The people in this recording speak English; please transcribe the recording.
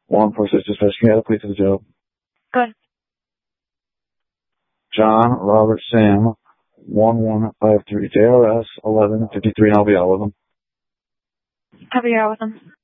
146 dispatch. Can you add a plea to the job? Good. John Robert Sam 1153 JRS 1153, and I'll be out with him. I'll be out with him.